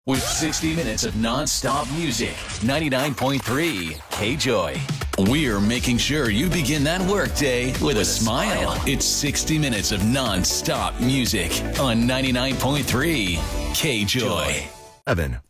With 60 minutes of non-stop music, 99.3 K-Joy. We're making sure you begin that workday with a smile. It's 60 minutes of non-stop music on 99.3 K-Joy. Evan.